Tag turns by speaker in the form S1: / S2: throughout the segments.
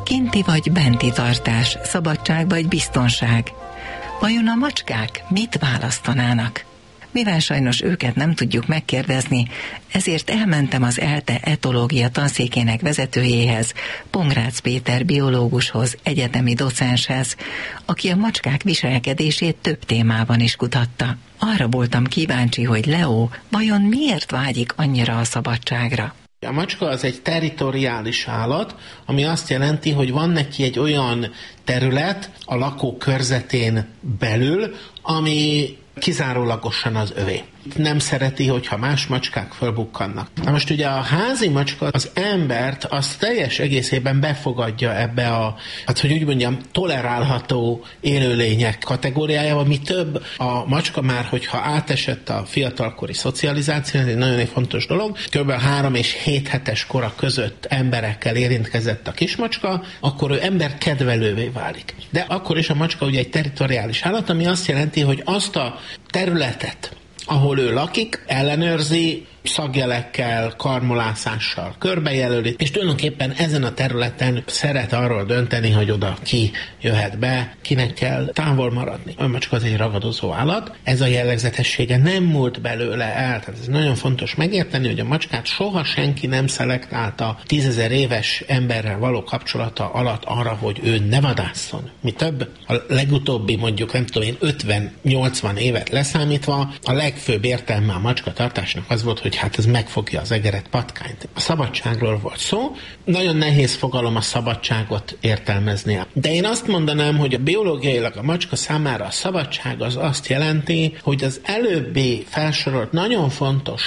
S1: Kinti vagy benti tartás, szabadság vagy biztonság? Vajon a macskák mit választanának? Mivel sajnos őket nem tudjuk megkérdezni, ezért elmentem az ELTE etológia tanszékének vezetőjéhez, Pongrácz Péter biológushoz, egyetemi docenshez, aki a macskák viselkedését több témában is kutatta. Arra voltam kíváncsi, hogy Leo vajon miért vágyik annyira a szabadságra.
S2: A macska az egy territoriális állat, ami azt jelenti, hogy van neki egy olyan terület a lakókörzetén belül, ami kizárólagosan az övé. Nem szereti, hogyha más macskák fölbukkannak. Na most ugye a házi macska az embert az teljes egészében befogadja ebbe a, hát hogy úgy mondjam, tolerálható élőlények kategóriájába, mi több a macska már, hogyha átesett a fiatalkori szocializáció, ez egy nagyon fontos dolog, kb. 3 és 7 hetes kora között emberekkel érintkezett a kismacska, akkor ő ember kedvelővé válik. De akkor is a macska ugye egy territoriális állat, ami azt jelenti, hogy azt a területet, ahol ő lakik, ellenőrzi, szagjelekkel, karmolászással körbejelöli, és tulajdonképpen ezen a területen szeret arról dönteni, hogy oda ki jöhet be, kinek kell távol maradni. A macska az egy ragadozó állat, ez a jellegzetessége nem múlt belőle el, tehát ez nagyon fontos megérteni, hogy a macskát soha senki nem szelektálta 10 000 éves emberrel való kapcsolata alatt arra, hogy ő ne vadásszon. Mi több, a legutóbbi mondjuk nem tudom én 50-80 évet leszámítva, a legfőbb értelme a macska tartásnak az volt, hogy hát ez megfogja az egeret, patkányt. A szabadságról volt szó. Nagyon nehéz fogalom a szabadságot értelmezni. De én azt mondanám, hogy a biológiailag a macska számára a szabadság az azt jelenti, hogy az előbbi felsorolt nagyon fontos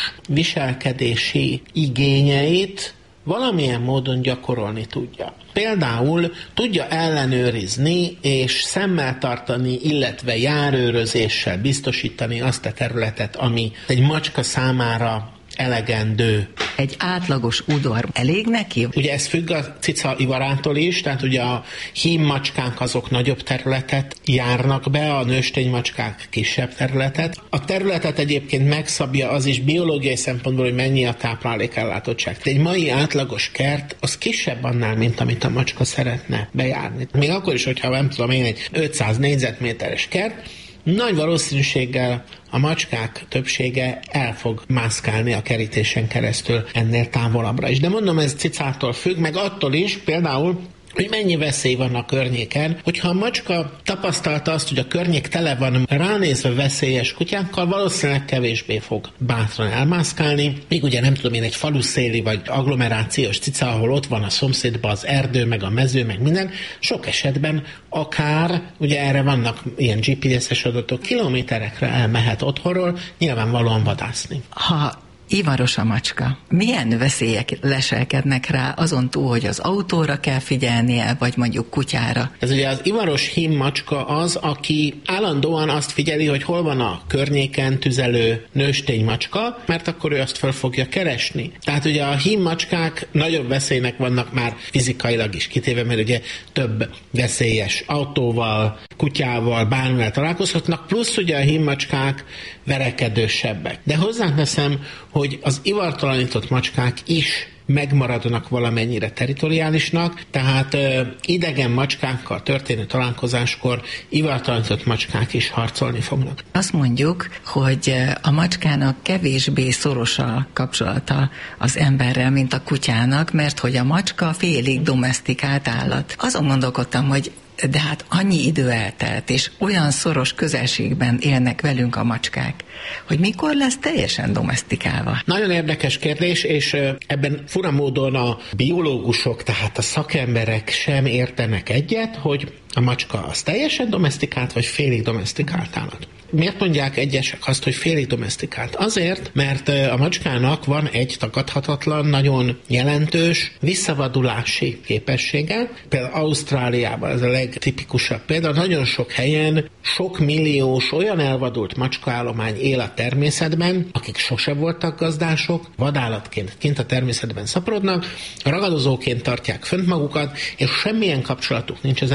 S2: viselkedési igényeit valamilyen módon gyakorolni tudja. Például tudja ellenőrizni és szemmel tartani, illetve járőrözéssel biztosítani azt a területet, ami egy macska számára elegendő.
S1: Egy átlagos udvar elég neki?
S2: Ugye ez függ a cica ivarától is, tehát ugye a hím macskák azok nagyobb területet járnak be, a nőstény macskák kisebb területet. A területet egyébként megszabja az is biológiai szempontból, hogy mennyi a táplálékellátottság. Egy mai átlagos kert az kisebb annál, mint amit a macska szeretne bejárni. Még akkor is, hogyha nem tudom én, egy 500 négyzetméteres kert, nagy valószínűséggel a macskák többsége el fog mászkálni a kerítésen keresztül ennél távolabbra is. De mondom, ez cicától függ, meg attól is például, hogy mennyi veszély van a környéken. Hogyha a macska tapasztalta azt, hogy a környék tele van ránézve veszélyes kutyákkal, valószínűleg kevésbé fog bátran elmászkálni. Még ugye nem tudom én, egy faluszéli vagy agglomerációs cica, ahol ott van a szomszédban az erdő, meg a mező, meg minden, sok esetben akár, ugye erre vannak ilyen GPS-es adatok, kilométerekre elmehet otthonról, nyilvánvalóan vadászni.
S1: Ha ivaros a macska, milyen veszélyek leselkednek rá azon túl, hogy az autóra kell figyelnie, vagy mondjuk kutyára?
S2: Ez ugye az ivaros hím macska az, aki állandóan azt figyeli, hogy hol van a környéken tüzelő nőstény macska, mert akkor ő azt fel fogja keresni. Tehát ugye a hím macskák nagyobb veszélynek vannak már fizikailag is kitéve, mert ugye több veszélyes autóval, kutyával, bármivel találkozhatnak, plusz ugye a hím macskák verekedősebbek. De hozzáteszem, hogy az ivartalanított macskák is megmaradnak valamennyire territoriálisnak, tehát idegen macskákkal történő találkozáskor ivartalanított macskák is harcolni fognak.
S1: Azt mondjuk, hogy a macskának kevésbé szoros a kapcsolata az emberrel, mint a kutyának, mert hogy a macska félig domesztikált állat. Azon gondolkodtam, hogy de hát annyi idő eltelt, és olyan szoros közelségben élnek velünk a macskák, hogy mikor lesz teljesen domesztikálva? Nagyon
S2: érdekes kérdés, és ebben fura módon a biológusok, tehát a szakemberek sem értenek egyet, hogy a macska az teljesen domesztikált, vagy félig domesztikált állat. Miért mondják egyesek azt, hogy félig domesztikált? Azért, mert a macskának van egy tagadhatatlan, nagyon jelentős visszavadulási képessége. Például Ausztráliában ez a legtipikusabb példa. Nagyon sok helyen sok milliós olyan elvadult macskaállomány él a természetben, akik sose voltak gazdások, vadállatként kint a természetben szaporodnak, ragadozóként tartják fönt magukat, és semmilyen kapcsolatuk nincs az emberrel.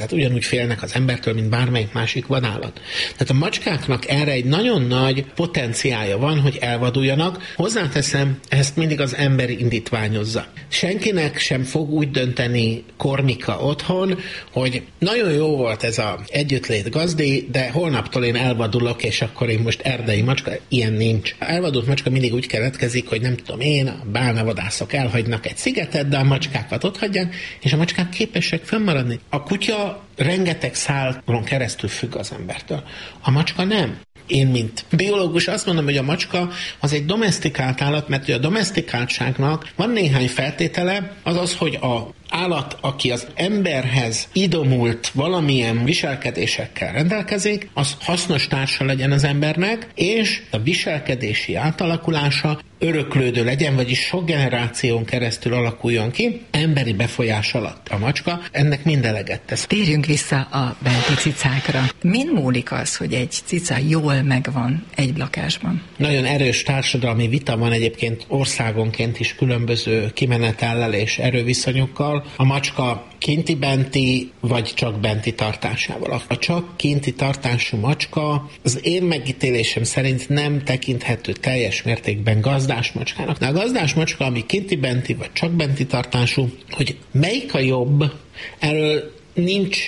S2: Tehát ugyanúgy félnek az embertől, mint bármelyik másik vadállat. Tehát a macskáknak erre egy nagyon nagy potenciálja van, hogy elvaduljanak. Hozzáteszem, ezt mindig az ember indítványozza. Senkinek sem fog úgy dönteni Kornika otthon, hogy nagyon jó volt ez az együttlét gazdi, de holnaptól én elvadulok, és akkor én most erdei macska. Ilyen nincs. Elvadult macska mindig úgy keletkezik, hogy nem tudom én, a bálnavadászok elhagynak egy szigetet, de a macskákat ott hagyják, és a macskák képesek fönnmaradni. A kutya rengeteg szálon keresztül függ az embertől. A macska nem. Én, mint biológus azt mondom, hogy a macska az egy domesztikált állat, mert a domesztikáltságnak van néhány feltétele, az, hogy a állat, aki az emberhez idomult valamilyen viselkedésekkel rendelkezik, az hasznos társa legyen az embernek, és a viselkedési átalakulása öröklődő legyen, vagyis sok generáción keresztül alakuljon ki, emberi befolyás alatt. A macska ennek mind eleget tesz.
S1: Térjünk vissza a benti cicákra. Min múlik az, hogy egy cica jól megvan egy lakásban?
S2: Nagyon erős társadalmi vita van egyébként országonként is különböző kimenetellel és erőviszonyokkal. A macska kinti-benti, vagy csak benti tartásával. A csak kinti tartású macska az én megítélésem szerint nem tekinthető teljes mértékben gazdás macskának. De a gazdás macska, ami kinti-benti, vagy csak benti tartású, hogy melyik a jobb, erről nincs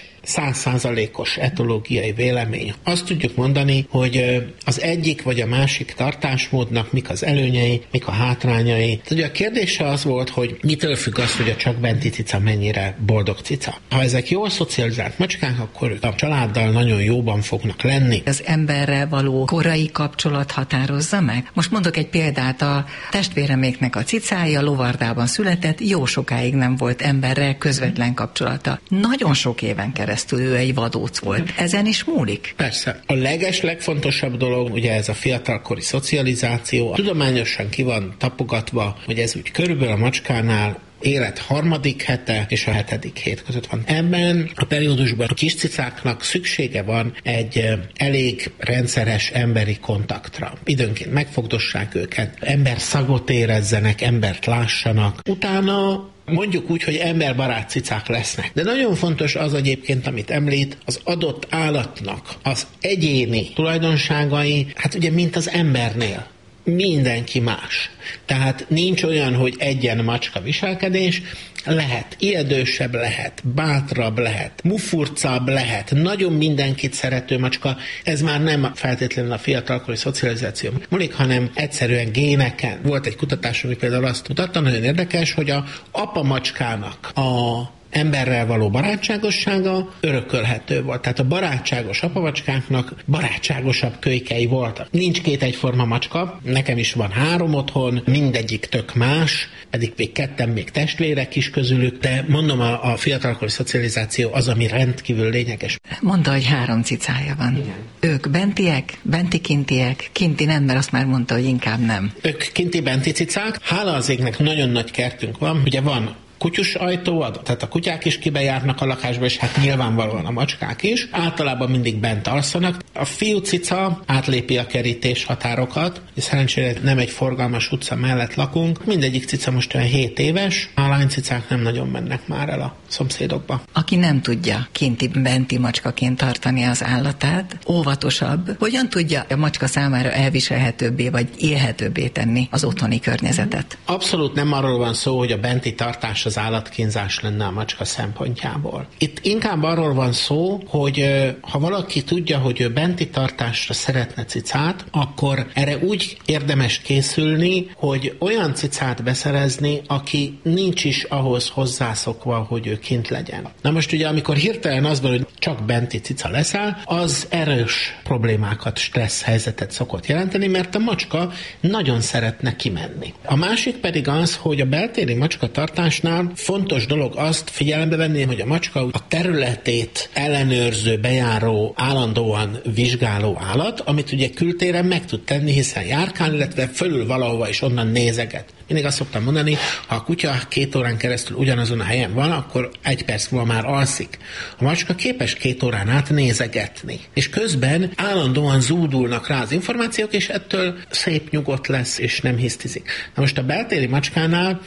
S2: 100%-os etológiai vélemény. Azt tudjuk mondani, hogy az egyik vagy a másik tartásmódnak mik az előnyei, mik a hátrányai. Ugye a kérdése az volt, hogy mitől függ az, hogy a csak benti cica mennyire boldog cica. Ha ezek jól szocializált macskák, akkor a családdal nagyon jóban fognak lenni.
S1: Az emberrel való korai kapcsolat határozza meg? Most mondok egy példát, a testvéreméknek a cicája Lovardában született, jó sokáig nem volt emberrel közvetlen kapcsolata. Nagyon sok éven keresztül ő egy vadóc volt. Ezen is múlik?
S2: Persze. A legfontosabb dolog, ugye ez a fiatalkori szocializáció, tudományosan ki van tapogatva, hogy ez úgy körülbelül a macskánál élet 3. hete és a 7. hét között van. Ebben a periódusban a kis cicáknak szüksége van egy elég rendszeres emberi kontaktra. Időnként megfogdossák őket, ember szagot érezzenek, embert lássanak. Utána mondjuk úgy, hogy emberbarát cicák lesznek. De nagyon fontos az egyébként, amit említ, az adott állatnak az egyéni tulajdonságai, hát ugye mint az embernél. Mindenki más. Tehát nincs olyan, hogy egyen macska viselkedés, lehet ijedősebb, lehet bátrabb, lehet mufurcabb, lehet nagyon mindenkit szerető macska. Ez már nem feltétlenül a fiatalkori szocializáció múlik, hanem egyszerűen géneken. Volt egy kutatás, ami például azt mutatta, nagyon érdekes, hogy a apa macskának a emberrel való barátságossága örökölhető volt. Tehát a barátságos apamacskáknak barátságosabb kölykei voltak. Nincs 2 egyforma macska, nekem is van 3 otthon, mindegyik tök más, pedig még 2 még testvérek is közülük, de mondom, a fiatalkori szocializáció az, ami rendkívül lényeges.
S1: Mondta, hogy 3 cicája van.
S2: Igen.
S1: Ők bentiek, benti-kintiek, kinti nem, mert azt már mondta, hogy inkább nem.
S2: Ők kinti-benti cicák. Hála az égnek nagyon nagy kertünk van, ugye van kutyus ajtó, tehát a kutyák is kibejárnak a lakásba, és hát nyilvánvalóan a macskák is. Általában mindig bent alszanak. A fiú cica átlépi a kerítés határokat, és szerencsére nem egy forgalmas utca mellett lakunk. Mindegyik cica most olyan 7 éves, a lánycicák nem nagyon mennek már el a szomszédokba.
S1: Aki nem tudja kinti-benti macskaként tartani az állatát, óvatosabb, hogyan tudja a macska számára elviselhetőbbé vagy élhetőbbé tenni az otthoni környezetet?
S2: Abszolút nem arról van szó, hogy a benti tartás az állatkínzás lenne a macska szempontjából. Itt inkább arról van szó, hogy ha valaki tudja, hogy ő benti tartásra szeretne cicát, akkor erre úgy érdemes készülni, hogy olyan cicát beszerezni, aki nincs is ahhoz hozzászokva, hogy ő kint legyen. Na most ugye, amikor hirtelen az van, hogy csak benti cica leszel, az erős problémákat, stressz helyzetet szokott jelenteni, mert a macska nagyon szeretne kimenni. A másik pedig az, hogy a beltéri macska tartásnál fontos dolog azt figyelembe venni, hogy a macska a területét ellenőrző, bejáró, állandóan vizsgáló állat, amit ugye kültéren meg tud tenni, hiszen járkál, illetve fölül valahova is onnan nézeget. Mindig azt szoktam mondani, ha a kutya 2 órán keresztül ugyanazon a helyen van, akkor 1 perc múlva már alszik. A macska képes 2 órán át nézegetni. És közben állandóan zúdulnak rá az információk, és ettől szép nyugodt lesz, és nem hisztizik. Na most a beltéri macskánál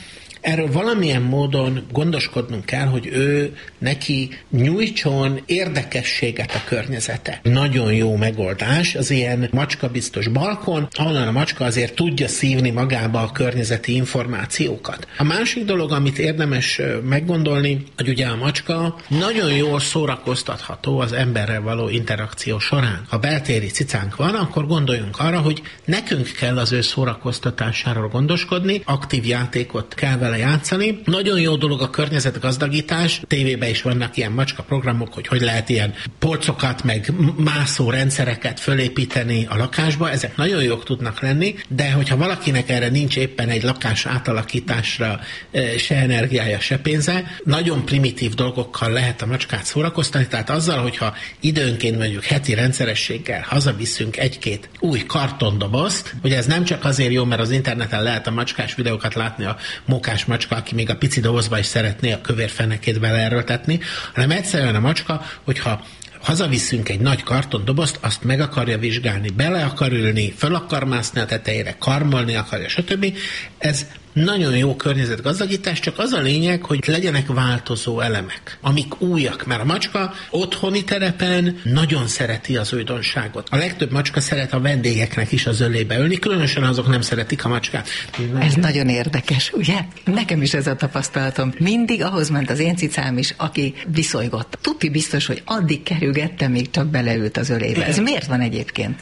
S2: Erről valamilyen módon gondoskodnunk kell, hogy ő neki nyújtson érdekességet a környezete. Nagyon jó megoldás az ilyen macskabiztos balkon, ahonnan a macska azért tudja szívni magába a környezeti információkat. A másik dolog, amit érdemes meggondolni, hogy ugye a macska nagyon jól szórakoztatható az emberrel való interakció során. Ha beltéri cicánk van, akkor gondoljunk arra, hogy nekünk kell az ő szórakoztatásáról gondoskodni, aktív játékot kell vele játszani. Nagyon jó dolog a környezetgazdagítás, tévében is vannak ilyen macska programok, hogy lehet ilyen polcokat, meg mászó rendszereket fölépíteni a lakásba, ezek nagyon jók tudnak lenni, de hogyha valakinek erre nincs éppen egy lakás átalakításra se energiája, se pénze, nagyon primitív dolgokkal lehet a macskát szórakoztatni, tehát azzal, hogyha időnként mondjuk heti rendszerességgel hazaviszünk egy-két új kartondobozt, hogy ez nem csak azért jó, mert az interneten lehet a macskás videókat látni, a mókás macska, aki még a pici dobozba is szeretné a kövér fenekét beleerőltetni, hanem egyszerűen a macska, hogyha hazaviszünk egy nagy kartondobozt, azt meg akarja vizsgálni, bele akar ülni, föl akar mászni a tetejére, karmolni akarja, stb. Ez nagyon jó környezetgazdagítás, csak az a lényeg, hogy legyenek változó elemek, amik újak, mert a macska otthoni terepen nagyon szereti az újdonságot. A legtöbb macska szeret a vendégeknek is az ölébe ülni, különösen azok nem szeretik a macskát.
S1: Ez nagyon érdekes, ugye? Nekem is ez a tapasztalatom. Mindig ahhoz ment az én cicám is, aki viszolygott. Tuti biztos, hogy addig kerülgettem, még csak beleült az ölébe. Ez miért van egyébként?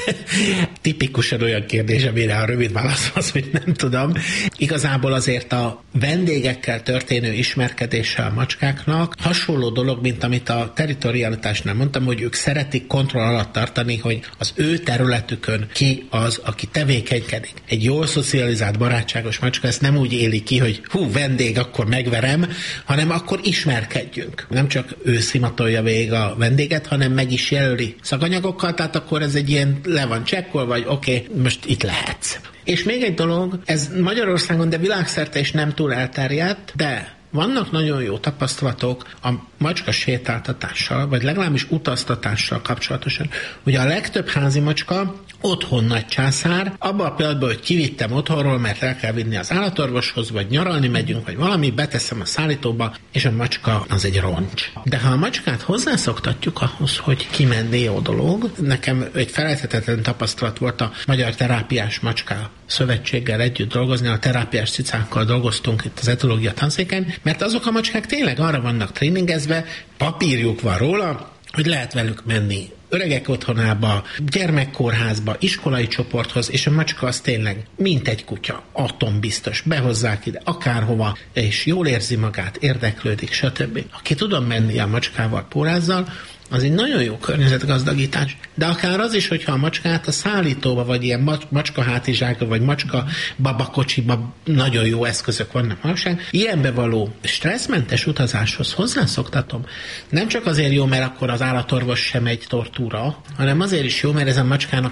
S2: Tipikusan olyan kérdés, amire a rövid válasz az, hogy nem tudom. Igazából azért a vendégekkel történő ismerkedéssel a macskáknak hasonló dolog, mint amit a territorialitásnál mondtam, hogy ők szeretik kontroll alatt tartani, hogy az ő területükön ki az, aki tevékenykedik. Egy jól szocializált, barátságos macska ezt nem úgy éli ki, hogy vendég, akkor megverem, hanem akkor ismerkedjünk. Nem csak ő szimatolja végig a vendéget, hanem meg is jelöli szaganyagokkal, tehát akkor ez egy ilyen le van csekkol, vagy oké, most itt lehetsz. És még egy dolog, ez Magyarországon, de világszerte is nem túl elterjedt, de vannak nagyon jó tapasztalatok a macska sétáltatással, vagy legalábbis utaztatással kapcsolatosan. Ugye a legtöbb házi macska otthon nagy császár, abban a pillanatban, hogy kivittem otthonról, mert el kell vinni az állatorvoshoz, vagy nyaralni megyünk, vagy valami, beteszem a szállítóba, és a macska az egy roncs. De ha a macskát hozzászoktatjuk ahhoz, hogy kimenni jó dolog, nekem egy felejthetetlen tapasztalat volt a Magyar Terápiás Macska Szövetséggel együtt dolgozni, a terápiás cicákkal dolgoztunk itt az etológia tanszéken, mert azok a macskák tényleg arra vannak tréningezve, papírjuk van róla, hogy lehet velük menni öregek otthonába, gyermekkórházba, iskolai csoporthoz, és a macska az tényleg mint egy kutya, atombiztos, behozzák ide akárhova, és jól érzi magát, érdeklődik, stb. Aki tudom menni a macskával, pórázzal, az egy nagyon jó környezetgazdagítás. De akár az is, hogyha a macskát a szállítóba, vagy ilyen macska hátizsákba, vagy macska babakocsiba nagyon jó eszközök vannak manapság, ilyenbe való stresszmentes utazáshoz hozzászoktatom. Nem csak azért jó, mert akkor az állatorvos sem egy tortúra, hanem azért is jó, mert ez a macskának